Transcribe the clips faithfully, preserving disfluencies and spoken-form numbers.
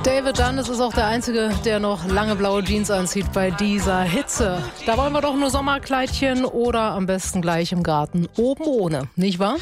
David Dunn ist auch der Einzige, der noch lange blaue Jeans anzieht bei dieser Hitze. Da wollen wir doch nur Sommerkleidchen oder am besten gleich im Garten oben ohne, nicht wahr?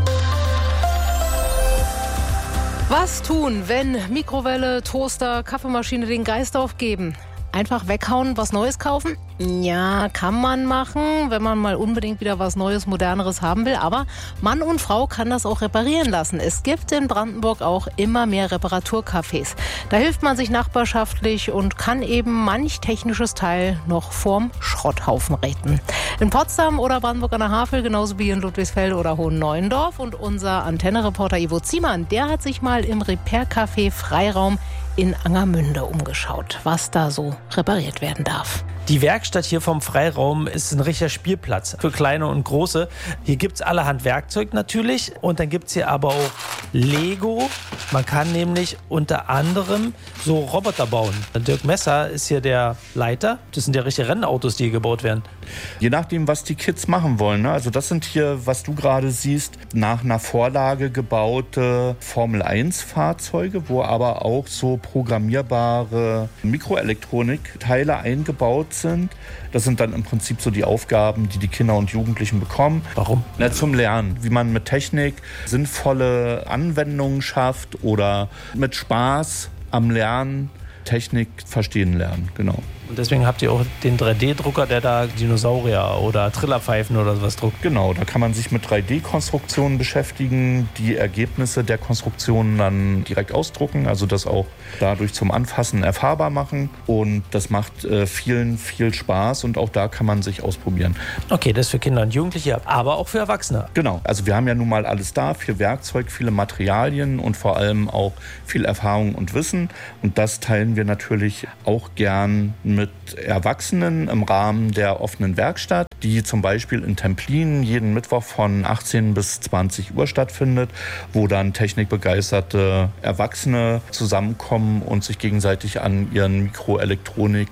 Was tun, wenn Mikrowelle, Toaster, Kaffeemaschine den Geist aufgeben? Einfach weghauen, was Neues kaufen? Ja, kann man machen, wenn man mal unbedingt wieder was Neues, Moderneres haben will. Aber Mann und Frau kann das auch reparieren lassen. Es gibt in Brandenburg auch immer mehr Reparaturcafés. Da hilft man sich nachbarschaftlich und kann eben manch technisches Teil noch vorm Schrotthaufen retten. In Potsdam oder Brandenburg an der Havel, genauso wie in Ludwigsfelde oder Hohenneuendorf. Und unser Antenne-Reporter Ivo Ziemann, der hat sich mal im Repair-Café Freiraum in Angermünde umgeschaut, was da so repariert werden darf. Die Werkstatt hier vom Freiraum ist ein richtiger Spielplatz für Kleine und Große. Hier gibt es allerhand Werkzeug natürlich und dann gibt es hier aber auch Lego. Man kann nämlich unter anderem so Roboter bauen. Dirk Messer ist hier der Leiter. Das sind ja richtige Rennautos, die hier gebaut werden. Je nachdem, was die Kids machen wollen. Ne? Also das sind hier, was du gerade siehst, nach einer Vorlage gebaute Formel eins Fahrzeuge, wo aber auch so programmierbare Mikroelektronikteile eingebaut sind. Das sind dann im Prinzip so die Aufgaben, die die Kinder und Jugendlichen bekommen. Warum? Na, zum Lernen, wie man mit Technik sinnvolle Anwendungen schafft oder mit Spaß am Lernen Technik verstehen lernen, genau. Und deswegen habt ihr auch den drei D Drucker, der da Dinosaurier oder Trillerpfeifen oder sowas druckt. Genau, da kann man sich mit drei D Konstruktionen beschäftigen, die Ergebnisse der Konstruktionen dann direkt ausdrucken, also das auch dadurch zum Anfassen erfahrbar machen. Und das macht äh, vielen viel Spaß und auch da kann man sich ausprobieren. Okay, das ist für Kinder und Jugendliche, aber auch für Erwachsene. Genau, also wir haben ja nun mal alles da, viel Werkzeug, viele Materialien und vor allem auch viel Erfahrung und Wissen. Und das teilen wir natürlich auch gern mit Erwachsenen im Rahmen der offenen Werkstatt, die zum Beispiel in Templin jeden Mittwoch von achtzehn bis zwanzig Uhr stattfindet, wo dann technikbegeisterte Erwachsene zusammenkommen und sich gegenseitig an ihren Mikroelektronik-,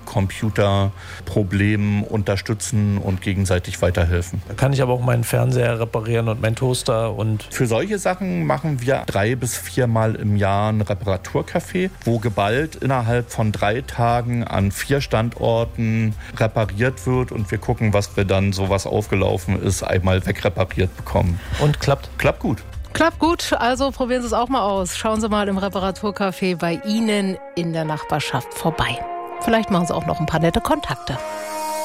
Computerproblemen unterstützen und gegenseitig weiterhelfen. Da kann ich aber auch meinen Fernseher reparieren und meinen Toaster und... Für solche Sachen machen wir drei bis viermal im Jahr ein Reparaturcafé, wo geballt innerhalb von drei Tagen an vier Standorten repariert wird und wir gucken, was wir dann, so was aufgelaufen ist, einmal wegrepariert bekommen. Und klappt? Klappt gut. Klappt gut, also probieren Sie es auch mal aus. Schauen Sie mal im Reparaturcafé bei Ihnen in der Nachbarschaft vorbei. Vielleicht machen Sie auch noch ein paar nette Kontakte.